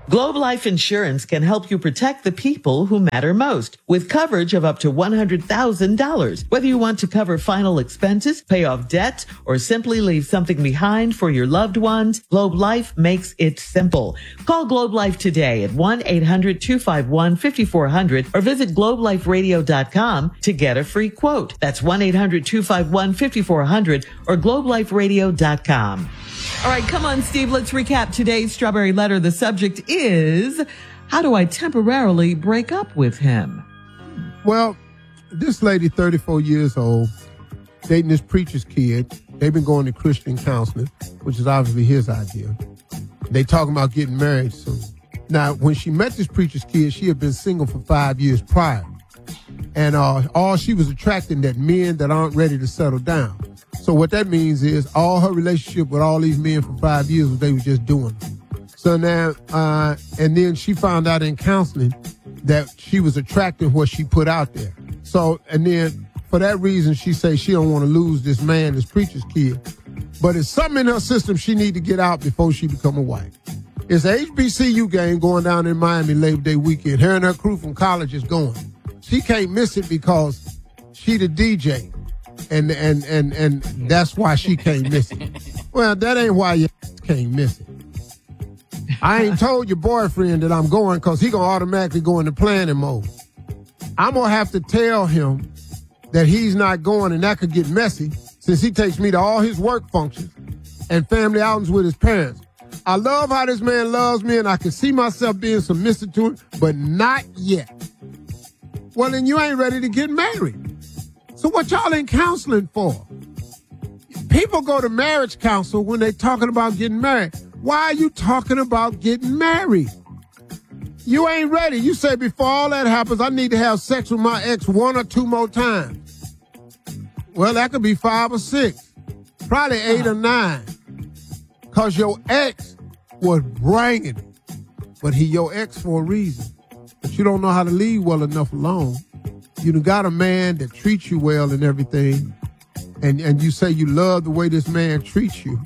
Globe Life Insurance can help you protect the people who matter most with coverage of up to $100,000. Whether you want to cover final expenses, pay off debt, or simply leave something behind for your loved ones, Globe Life makes it simple. Call Globe Life today at 1-800-251-5400 or visit globeliferadio.com to get a free quote. That's 1-800-251-5400 or globeliferadio.com. All right, come on, Steve. Let's recap today's Strawberry Letter. The subject is, how do I temporarily break up with him? Well, this lady, 34 years old, dating this preacher's kid. They've been going to Christian counseling, which is obviously his idea. They talking about getting married soon. Now, when she met this preacher's kid, she had been single for 5 years prior. And all she was attracting that men that aren't ready to settle down. So what that means is all her relationship with all these men for 5 years was they were just doing it. So now, and then she found out in counseling that she was attracting what she put out there. So, and then for that reason, she says she don't want to lose this man, this preacher's kid. But it's something in her system she need to get out before she become a wife. It's a HBCU game going down in Miami Labor Day weekend. Her and her crew from college is going. She can't miss it because she the DJ. And that's why she can't miss it. Well, that ain't why you can't miss it. I ain't told your boyfriend that I'm going because he going to automatically go into planning mode. I'm going to have to tell him that he's not going, and that could get messy since he takes me to all his work functions and family outings with his parents. I love how this man loves me, and I can see myself being submissive to him, but not yet. Well, then you ain't ready to get married. So what y'all in counseling for? People go to marriage counsel when they're talking about getting married. Why are you talking about getting married? You ain't ready. You say before all that happens, I need to have sex with my ex 1 or 2 more times. Well, that could be 5 or 6, probably 8 or 9. Because your ex was bringing it. But he your ex for a reason. But you don't know how to leave well enough alone. You done got a man that treats you well and everything, and you say you love the way this man treats you,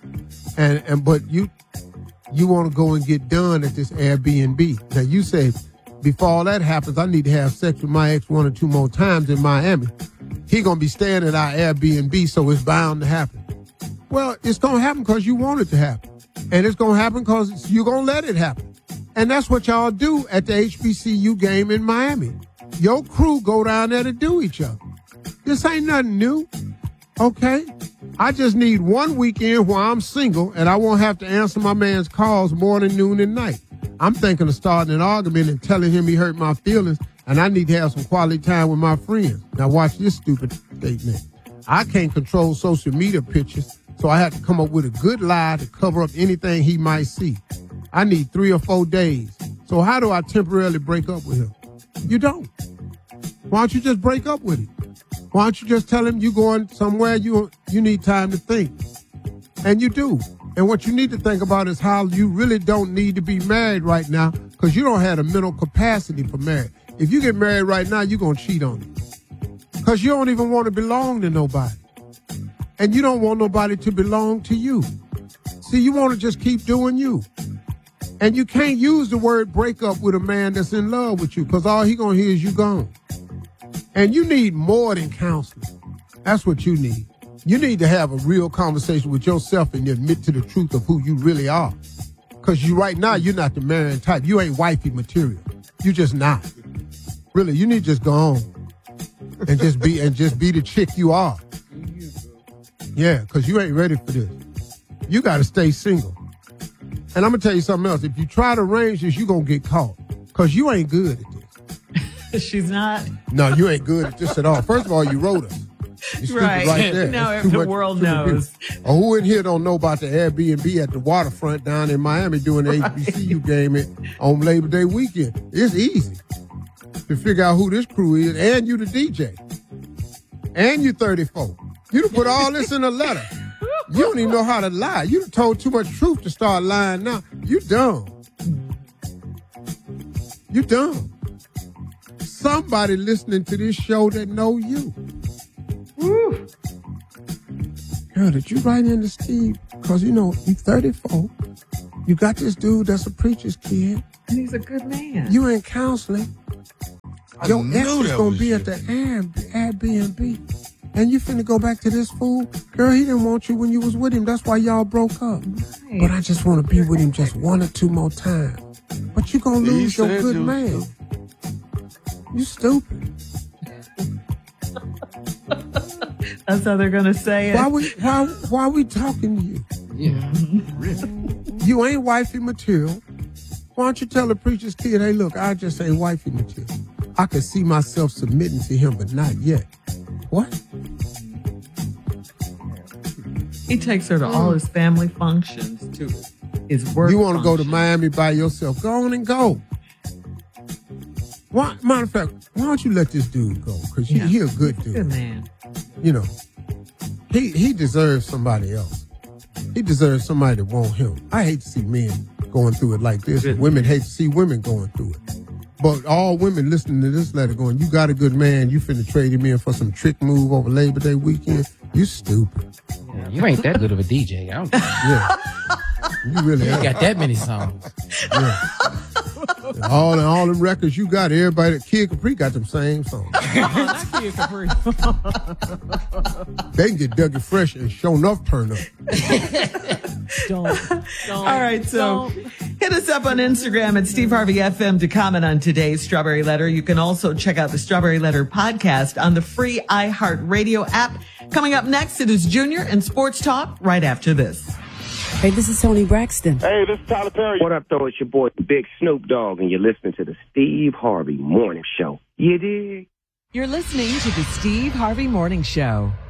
but you want to go and get done at this Airbnb. Now you say, before all that happens, I need to have sex with my ex 1 or 2 more times in Miami. He gonna be staying at our Airbnb, so it's bound to happen. Well, it's gonna happen because you want it to happen, and it's gonna happen because you're gonna let it happen, and that's what y'all do at the HBCU game in Miami. Your crew go down there to do each other. This ain't nothing new, okay? I just need one weekend where I'm single and I won't have to answer my man's calls morning, noon, and night. I'm thinking of starting an argument and telling him he hurt my feelings and I need to have some quality time with my friends. Now watch this stupid statement. I can't control social media pictures, so I have to come up with a good lie to cover up anything he might see. I need 3 or 4 days. So how do I temporarily break up with him? You don't. Why don't you just break up with him? Why don't you just tell him you going somewhere you need time to think? And you do. And what you need to think about is how you really don't need to be married right now because you don't have the mental capacity for marriage. If you get married right now, you're going to cheat on him because you don't even want to belong to nobody. And you don't want nobody to belong to you. See, you want to just keep doing you. And you can't use the word breakup with a man that's in love with you because all he going to hear is you gone. And you need more than counseling. That's what you need. You need to have a real conversation with yourself and admit to the truth of who you really are. Because right now, you're not the marrying type. You ain't wifey material. You just not. Really, you need to just go on and just be the chick you are. Yeah, because you ain't ready for this. You got to stay single. And I'm going to tell you something else. If you try to arrange this, you're going to get caught because you ain't good at this. She's not. No, you ain't good at this at all. First of all, you wrote us. Right. there. No, the world knows. Or who in here don't know about the Airbnb at the waterfront down in Miami doing the HBCU game on Labor Day weekend? It's easy to figure out who this crew is, and you the DJ. And you 34. You done put all this in a letter. You don't even know how to lie. You done told too much truth to start lying now. You dumb. You dumb. Somebody listening to this show that know you. Woo. Girl, did you write into Steve? Because, you 34. You got this dude that's a preacher's kid. And he's a good man. You in counseling. Your ex is going to be at the Airbnb. And you finna go back to this fool? Girl, he didn't want you when you was with him. That's why y'all broke up. Right. But I just want to be with him just 1 or 2 more times. But you going to lose your good man. You stupid. That's how they're going to say it. Why we talking to you? Yeah, really. You ain't wifey material. Why don't you tell the preacher's kid, hey, look, I just ain't wifey material. I could see myself submitting to him, but not yet. What? He takes her to all his family functions, to his work. You want to go to Miami by yourself? Go on and go. Matter of fact, why don't you let this dude go? Because he a good dude. Good man. You know, he deserves somebody else. He deserves somebody to want him. I hate to see men going through it like this. Women hate to see women going through it. But all women listening to this letter going, you got a good man, you finna trade him in for some trick move over Labor Day weekend. You stupid. Yeah, you ain't that good of a DJ. I don't think. Yeah. You really ain't. Got that many songs. Yeah. All them records you got, everybody at Kid Capri got them same songs. Not Kid Capri. They can get Dougie Fresh and Show Enough turn up. Don't. All right, so hit us up on Instagram at Steve Harvey FM to comment on today's Strawberry Letter. You can also check out the Strawberry Letter podcast on the free iHeartRadio app. Coming up next, it is Junior and Sports Talk right after this. Hey, this is Tony Braxton. Hey, this is Tyler Perry. What up, though? It's your boy, Big Snoop Dogg, and you're listening to the Steve Harvey Morning Show. You dig? You're listening to the Steve Harvey Morning Show.